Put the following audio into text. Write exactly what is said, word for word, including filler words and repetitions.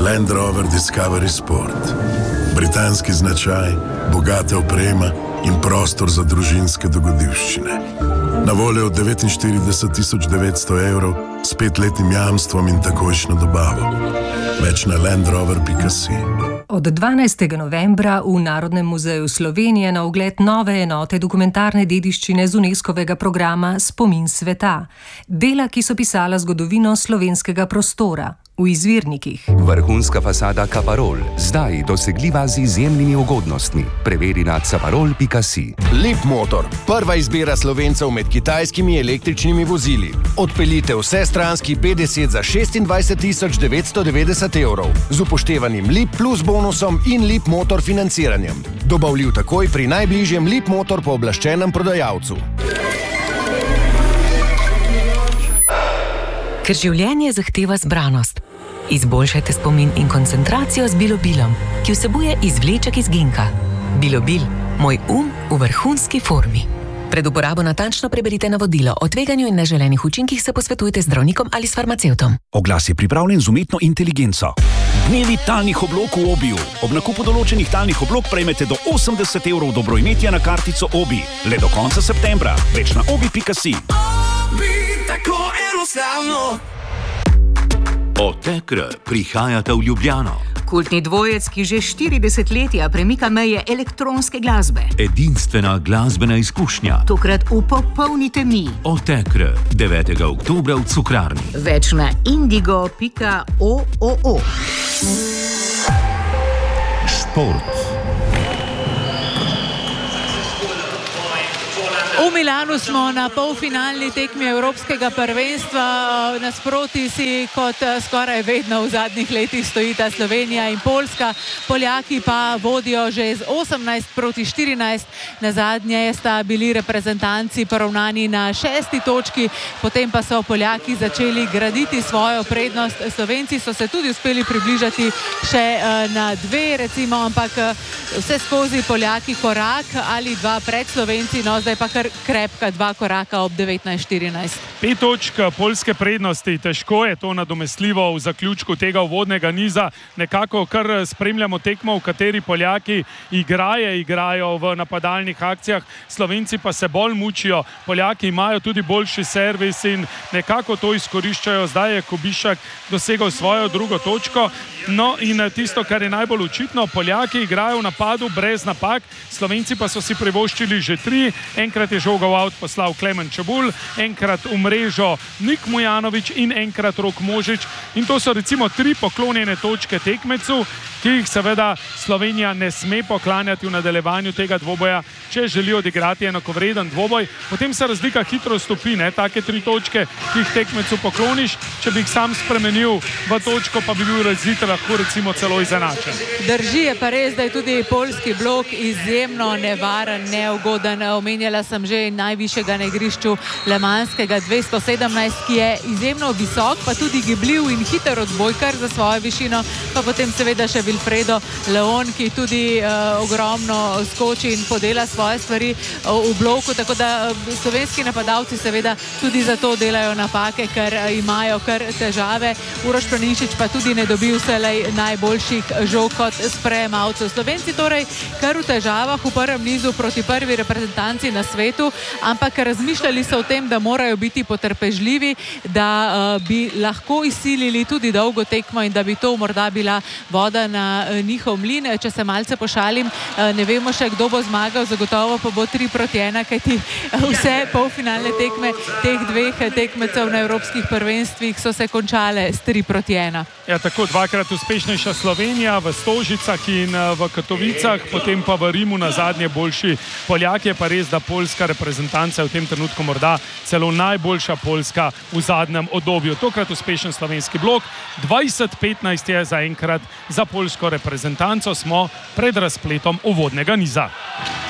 Land Rover Discovery Sport. Britanski značaj, bogata oprema in prostor za družinske dogodivščine. Na voljo od devetinštirideset tisoč devetsto evrov s petletnim jamstvom in takojšnjo dobavo. Več na land rover pika si. Od dvanajstega novembra v Narodnem muzeju Slovenije na ogled nove enote dokumentarne dediščine z UNESCO-vega programa Spomin sveta. Dela, ki so pisala zgodovino slovenskega prostora. V izvirnikih. Vrhunska fasada Caparol, zdaj dosegljiva z izjemnimi ugodnostmi. Preveri na caparol pika si. Leapmotor, prva izbira Slovencev med kitajskimi električnimi vozili. Odpeljite vsestranski P deset za šestindvajset tisoč devetsto devetdeset evrov z upoštevanim Leap Plus bonusom in Leapmotor financiranjem. Dobavljiv takoj pri najbližjem Leapmotor pooblaščenem prodajalcu. Ker življenje zahteva zbranost. Izboljšajte spomin in koncentracijo z Bilobilom, ki vsebuje izvleček iz ginka. Bilobil, moj um v vrhunski formi. Pred uporabo natančno preberite navodilo. O tveganju in neželenih učinkih se posvetujte z zdravnikom ali s farmacevtom. Oglas je pripravljen z umetno inteligenco. Dnevi talnih oblog v Obiju. Ob nakupu določenih talnih oblog prejmete do osemdeset evrov dobroimetja na kartico Obi. Le do konca septembra. Več na obi pika si. Obi, tako enostavno. O T K R prihajata v Ljubljano. Kultni dvojec, ki že štiri desetletja premika meje elektronske glasbe. Edinstvena glasbena izkušnja. Tokrat v popolni temi. O T K R devetega oktobra v Cukrarni. Več na indigo pika oo. Šport. V Milanu smo na polfinalni tekmi Evropskega prvenstva. Nasproti si kot skoraj vedno v zadnjih letih stojita Slovenija in Poljska. Poljaki pa vodijo že z osemnajst proti štirinajst. Nazadnje sta bili reprezentanci poravnani na šesti točki, potem pa so Poljaki začeli graditi svojo prednost. Slovenci so se tudi uspeli približati še na dve, recimo, ampak vse skozi Poljaki korak ali dva pred Slovenci, no zdaj pa kar krepka dva koraka ob devetnajst štirinajst. Pet točk poljske prednosti, težko je to nadomestljivo v zaključku tega uvodnega niza. Nekako kar spremljamo tekmo, v kateri Poljaki igraje, igrajo v napadalnih akcijah, Slovenci pa se bolj mučijo. Poljaki imajo tudi boljši servis in nekako to izkoriščajo. Zdaj je Kubišak dosegel svojo drugo točko. No in tisto, kar je najbolj očitno, Poljaki igrajo v napadu brez napak, Slovenci pa so si privoščili že tri. Enkrat je žoga v out poslal Klemen Čebulj, enkrat v mrežo Nik Mujanović in enkrat Rok Možič. In to so recimo tri poklonjene točke tekmecu, ki jih seveda Slovenija ne sme poklanjati v nadaljevanju tega dvoboja, če želi odigrati enakovreden dvoboj. Potem se razlika hitro stopi, ne? Take tri točke, ki jih tekmecu pokloniš, če bi jih sam spremenil v točko, pa bi bil rezultat lahko recimo celo izenačen. Drži, je pa res, da je tudi poljski blok izjemno nevaren, neugoden. Omenjala sem že najvišjega na igrišču lemanskega dvesto sedemnajst, ki je izjemno visok, pa tudi gibljiv in hiter odbojkar za svojo višino, pa potem seveda še Wilfredo Leon, ki tudi uh, ogromno skoči in podela svoje stvari uh, v bloku, tako da uh, slovenski napadalci seveda tudi zato delajo napake, ker uh, imajo kar težave. Uroš Planinšič pa tudi ne dobi vselej najboljših žog kot sprejemalcev. Slovenci torej kar v težavah v prvem nizu proti prvi reprezentanci na svetu, ampak razmišljali so o tem, da morajo biti potrpežljivi, da uh, bi lahko izsilili tudi dolgo tekmo in da bi to morda bila voda na uh, njihov mlin. Če se malce pošalim, uh, ne vemo še, kdo bo zmagal, zagotovo pa bo tri proti ena, kajti uh, vse polfinalne tekme teh dveh tekmecev na evropskih prvenstvih so se končale s tri proti ena. Ja, tako dvakrat uspešnejša Slovenija v Stožicah in v Katovicah, potem pa v Rimu na zadnje boljši Poljak. Je pa res, da poljska reprezentanca je v tem trenutku morda celo najboljša Poljska v zadnjem obdobju. Tokrat uspešen slovenski blok, dvajset petnajst je zaenkrat za poljsko reprezentanco, smo pred razpletom uvodnega niza.